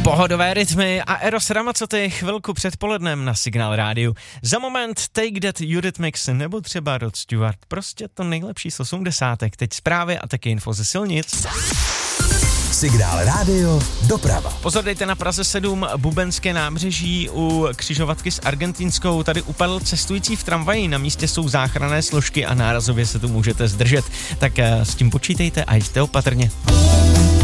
Pohodové rytmy a Eros Ramazzotti chvilku před polednem na Signál rádiu. Za moment Take That Eurythmics nebo třeba Rod Stewart. Prostě to nejlepší z 80. Teď zprávy a taky info ze silnic. Signál rádio, doprava. Pozor, dejte na Praze 7 Bubenské nábřeží u křižovatky s Argentínskou. Tady upadl cestující v tramvaji, na místě jsou záchranné složky a nárazově se tu můžete zdržet. Tak s tím počítejte a jste opatrně.